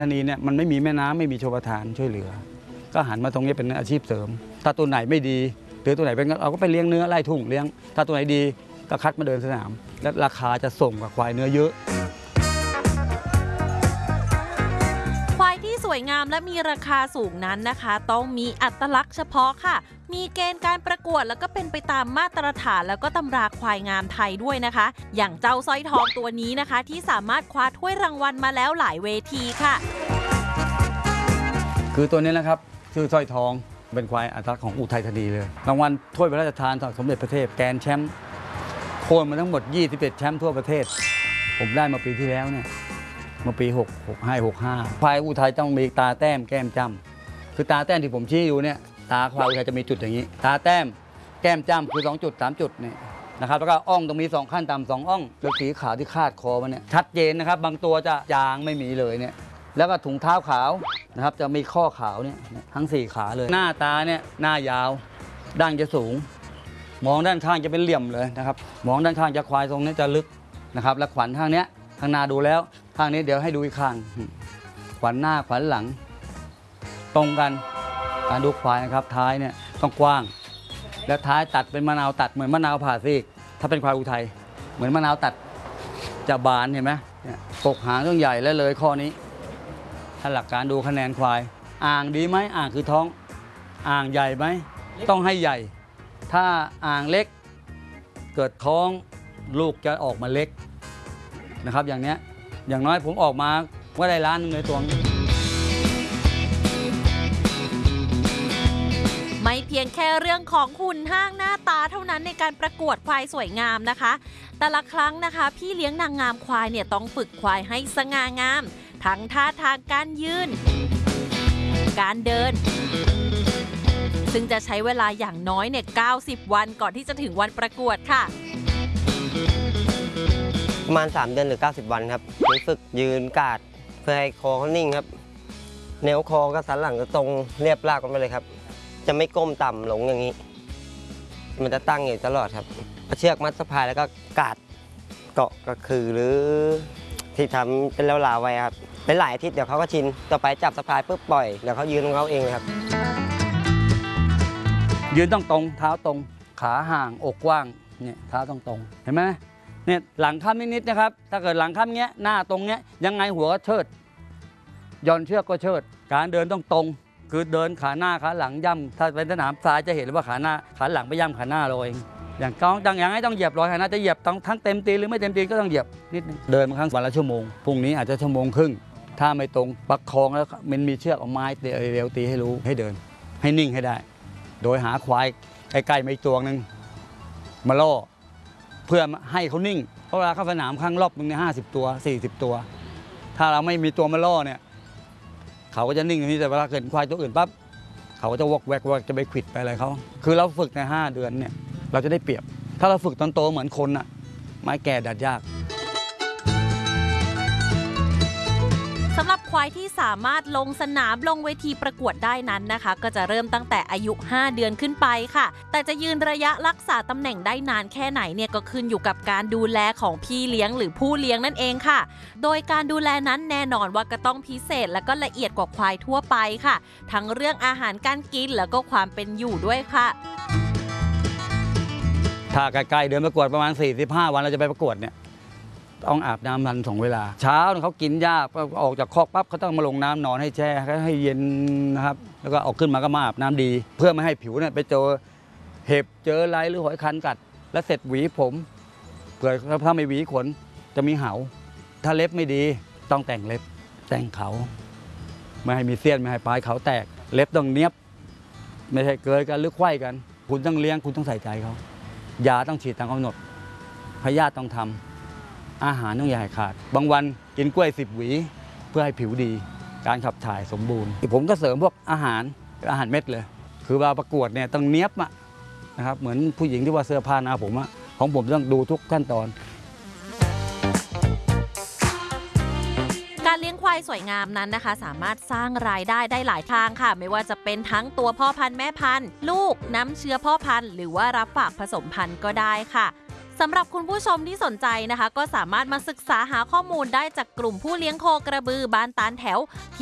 ธานีเนี่ยมันไม่มีแม่น้ำไม่มีชลประทานช่วยเหลือก็หันมาตรงนี้เป็นอาชีพเสริมถ้าตัวไหนไม่ดีหรือตัวไหนเป็นเราก็ไปเลี้ยงเนื้อไล่ทุ่งเลี้ยงถ้าตัวไหนดีก็คัดมาเดินสนามและราคาจะส่งกับควายเนื้อเยอะควายที่สวยงามและมีราคาสูงนั้นนะคะต้องมีอัตลักษณ์เฉพาะค่ะมีเกณฑ์การประกวดแล้วก็เป็นไปตามมาตรฐานแล้วก็ตำราควายงามไทยด้วยนะคะอย่างเจ้าสร้อยทองตัวนี้นะคะที่สามารถคว้าถ้วยรางวัลมาแล้วหลายเวทีค่ะคือตัวนี้นะครับชื่อสร้อยทองเป็นควายอัตลักษณ์ของอุทัยธานีเลยรางวัลถ้วยพระราชทานสมเด็จพระเทพแกรนด์แชมป์โค่นมาทั้งหมด21แชมป์ทั่วประเทศผมได้มาปีที่แล้วเนี่ยมาปี65ควายอุทัยต้องมีตาแต้มแก้มจ้ำคือตาแต้มที่ผมชี้อยู่เนี่ยตาควายอุทัยจะมีจุดอย่างนี้ตาแต้มแก้มจ้ำคือ2จุด3จุดนี่นะครับแล้วก็อ่องตรงมี2ขั้นต่ำ2อ่องแล้วสีขาวที่คาดคอมันเนี่ยชัดเจนนะครับบางตัวจะจางไม่มีเลยเนี่ยแล้วก็ถุงเท้าขาวนะครับจะมีข้อขาวเนี่ยทั้ง4ขาเลยหน้าตาเนี่ยหน้ายาวดั้งจะสูงมองด้านข้างจะเป็นเหลี่ยมเลยนะครับมองด้านข้างจะควายตรงนี้จะลึกนะครับและขวัญข้างนี้ข้างหน้าดูแล้วข้างนี้เดี๋ยวให้ดูอีกข้างขวัญหน้าขวัญหลังตรงกันการดูควายนะครับท้ายเนี่ยต้องกว้างและท้ายตัดเป็นมะนาวตัดเหมือนมะนาวผ่าซีกถ้าเป็นควายอุทัยเหมือนมะนาวตัดจะบานเห็นไหมกกหางต้องใหญ่และเลยข้อนี้ถ้าหลักการดูคะแนนควายอ่างดีไหมอ่างคือท้องอ่างใหญ่ไหมต้องให้ใหญ่ถ้าอ่างเล็กเกิดท้องลูกจะออกมาเล็กนะครับอย่างนี้อย่างน้อยผมออกมาก็ได้ล้านนึงเลยตัวไม่เพียงแค่เรื่องของหุ่นห้างหน้าตาเท่านั้นในการประกวดควายสวยงามนะคะแต่ละครั้งนะคะพี่เลี้ยงนางงามควายเนี่ยต้องฝึกควายให้สง่างามทั้งท่าทางการยืนการเดินซึ่งจะใช้เวลาอย่างน้อยเนี่ย90 วันก่อนที่จะถึงวันประกวดค่ะประมาณ3 เดือนหรือ90 วันครับฝึกยืนกาดเพื่อให้คอเขานิ่งครับแนวคอก็สันหลังก็ตรงเรียบราบกันไปเลยครับจะไม่ก้มต่ำลงอย่างนี้มันจะตั้งอยู่ตลอดครับเชือกมัดสะพายแล้วก็กาดเกาะก็คือหรือที่ทำเป็นลาวๆไว้ครับเป็นหลายอาทิตย์เดี๋ยวเขาก็ชินต่อไปจับสะพายปุ๊บปล่อยเดี๋ยวเขายืนของเขาเองเลยครับยืนต้องตรงเท้าตรงขาห่างอกกว้างเนี่ยเท้าต้องตรงเห็นไหมเนี่ยหลังค่ำนิดๆนะครับถ้าเกิดหลังค่ำเงี้ยหน้าตรงเงี้ยยังไงหัวก็เชิดย่อนเชือกก็เชิดการเดินต้องตรงคือเดินขาหน้าขาหลังย่ำถ้าเป็นสนามทรายจะเห็นว่าขาหน้าขาหลังไปย่ำขาหน้าเราเองอย่างอย่างให้ต้องเหยียบร้อยขาหน้าจะเหยียบทั้งเต็มตีนหรือไม่เต็มตีนก็ต้องเหยียบนิดนึงเดินมาครั้งวันละชั่วโมงพรุ่งนี้อาจจะชั่วโมงครึ่งถ้าไม่ตรงประคองแล้วมันมีเชือกเอาไม้เร็วตีให้รู้ให้เดินให้นิ่งให้ได้โดยหาควายใกล้ๆไม่ตัวนึงมาล่อเพื่อให้เขานิ่งเพราะเวลาเข้าสนามครั้งรอบนึงเนี่ย50 ตัว40 ตัวถ้าเราไม่มีตัวมาล่อเนี่ยเขาก็จะนิ่งอย่างนี้แต่เวลาเกิดควายตัวอื่นปั๊บเขาก็จะวอกแวกจะไปขวิดไปอะไรเขาคือเราฝึกใน5 เดือนเนี่ยเราจะได้เปรียบถ้าเราฝึกตอนโตเหมือนคนน่ะไม้แก่ดัดยากสำหรับควายที่สามารถลงสนามลงเวทีประกวดได้นั้นนะคะก็จะเริ่มตั้งแต่อายุ5 เดือนขึ้นไปค่ะแต่จะยืนระยะรักษาตำแหน่งได้นานแค่ไหนเนี่ยก็ขึ้นอยู่กับการดูแลของพี่เลี้ยงหรือผู้เลี้ยงนั่นเองค่ะโดยการดูแลนั้นแน่นอนว่าก็ต้องพิเศษและก็ละเอียดกว่าควายทั่วไปค่ะทั้งเรื่องอาหารการกินแล้วก็ความเป็นอยู่ด้วยค่ะถ้าใกล้ๆเดือนประกวดประมาณ45 วันเราจะไปประกวดเนี่ยต้องอาบน้ำวัน2 เวลาเช้าเขากินหญ้าออกจากคอกปั๊บเขาต้องมาลงน้ำนอนให้แช่ให้เย็นนะครับแล้วก็ออกขึ้นมาก็มาอาบน้ำดีเพื่อไม่ให้ผิวเนี่ยไปเจอเห็บเจอไรหรือหอยคันกัดแล้วเสร็จหวีผมเผื่อถ้าไม่หวีขนจะมีเหาถ้าเล็บไม่ดีต้องแต่งเล็บแต่งเขาไม่ให้มีเสี้ยนไม่ให้ปลายเขาแตกเล็บต้องเนียบไม่ใช่เกยกันหรือไขว้กันคุณต้องเลี้ยงคุณต้องใส่ใจเขายาต้องฉีดตามกำหนดพยาธิต้องทำอาหารต้องอย่าให้ขาดบางวันกินกล้วย10 หวีเพื่อให้ผิวดีการขับถ่ายสมบูรณ์ผมก็เสริมพวกอาหารเม็ดเลยคือเวลาประกวดเนี่ยต้องเนียบนะครับเหมือนผู้หญิงที่ว่าเสื้อผ้านะผมของผมต้องดูทุกขั้นตอนการเลี้ยงควายสวยงามนั้นนะคะสามารถสร้างรายได้ได้หลายทางค่ะไม่ว่าจะเป็นทั้งตัวพ่อพันธุ์แม่พันธุ์ลูกน้ำเชื้อพ่อพันธุ์หรือว่ารับฝากผสมพันธุ์ก็ได้ค่ะสสำหรับคุณผู้ชมที่สนใจนะคะก็สามารถมาศึกษาหาข้อมูลได้จากกลุ่มผู้เลี้ยงโคกระบือบ้านตาลแถว